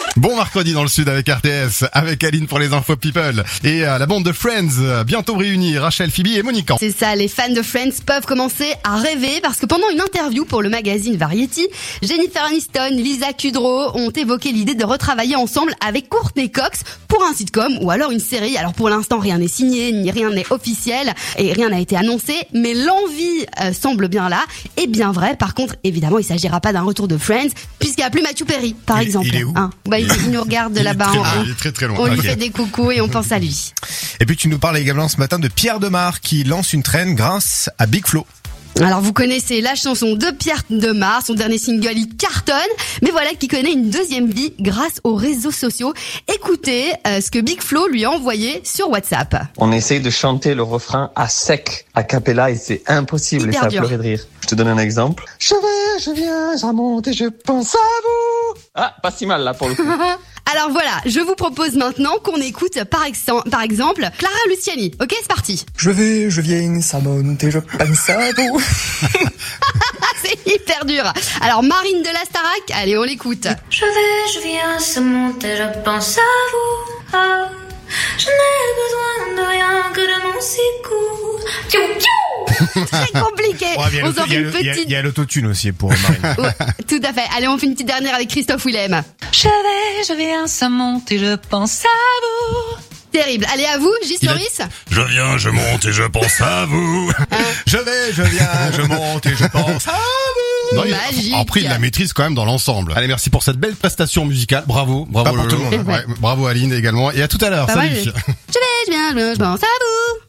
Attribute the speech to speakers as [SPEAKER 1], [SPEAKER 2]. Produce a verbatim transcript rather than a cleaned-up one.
[SPEAKER 1] Bon mercredi dans le sud avec R T S, avec Aline pour les infos people. Et euh, la bande de Friends, euh, bientôt réunie, Rachel, Phoebe et Monica.
[SPEAKER 2] C'est ça, les fans de Friends peuvent commencer à rêver parce que pendant une interview pour le magazine Variety, Jennifer Aniston, Lisa Kudrow ont évoqué l'idée de retravailler ensemble avec Courtney Cox pour un sitcom ou alors une série. Alors pour l'instant, rien n'est signé, ni rien n'est officiel et rien n'a été annoncé, mais l'envie euh, semble bien là et bien vrai. Par contre, évidemment, il s'agira pas d'un retour de Friends puisqu'il n'y a plus Matthew Perry, par
[SPEAKER 1] il,
[SPEAKER 2] exemple.
[SPEAKER 1] Il est où
[SPEAKER 2] hein. Bah, il, il nous regarde de là-bas.
[SPEAKER 1] Il est très,
[SPEAKER 2] en haut.
[SPEAKER 1] il est très très loin.
[SPEAKER 2] On
[SPEAKER 1] okay.
[SPEAKER 2] lui fait des coucous et on pense à lui.
[SPEAKER 3] Et puis tu nous parles également ce matin de Pierre Demar qui lance une traîne grâce à Big Flo.
[SPEAKER 2] Alors vous connaissez la chanson de Pierre Demar, son dernier single il cartonne, mais voilà qui connaît une deuxième vie grâce aux réseaux sociaux. Écoutez euh, ce que Big Flo lui a envoyé sur WhatsApp.
[SPEAKER 4] On essaye de chanter le refrain à sec, a cappella, et c'est impossible
[SPEAKER 2] Hyper
[SPEAKER 4] et ça a
[SPEAKER 2] dur.
[SPEAKER 4] pleuré de rire. Je te donne un exemple. Je vais, je viens, je remonte et je pense à vous. Ah, pas si mal là pour le coup.
[SPEAKER 2] Alors voilà, je vous propose maintenant qu'on écoute par, ex- par exemple Clara Luciani. Ok, c'est parti.
[SPEAKER 5] Je vais, je viens, ça monte et je pense à vous.
[SPEAKER 2] C'est hyper dur. Alors Marine de la Starac, allez on l'écoute.
[SPEAKER 6] Je vais, je viens, ça monte et je pense à vous. Ah, je n'ai besoin de rien que de mon sicou. Piou, piou.
[SPEAKER 2] Très compliqué.
[SPEAKER 3] Oh, il y a
[SPEAKER 2] On
[SPEAKER 3] l'auto-
[SPEAKER 2] s'en
[SPEAKER 3] il y a
[SPEAKER 2] fait une
[SPEAKER 3] le- il y a-
[SPEAKER 2] petite...
[SPEAKER 3] il y a l'autotune aussi pour Marine.
[SPEAKER 2] Ouais, tout à fait. Allez, on fait une petite dernière avec Christophe Willem.
[SPEAKER 7] Je vais, je viens, ça monte et je pense à vous.
[SPEAKER 2] Terrible. Allez, à vous, Gistoris.
[SPEAKER 1] Je viens, je monte et je pense à vous.
[SPEAKER 3] Je vais, je viens, je monte et je pense à vous.
[SPEAKER 1] Non, il-
[SPEAKER 2] Magique.
[SPEAKER 1] après, il la maîtrise quand même dans l'ensemble. Allez, merci pour cette belle prestation musicale. Bravo, bravo
[SPEAKER 3] Pas pour
[SPEAKER 1] Lolo.
[SPEAKER 3] tout le monde.
[SPEAKER 1] Ouais, bravo Aline également. Et à tout à l'heure.
[SPEAKER 2] Pas
[SPEAKER 1] Salut.
[SPEAKER 2] mal. Je vais, je viens, je pense à vous.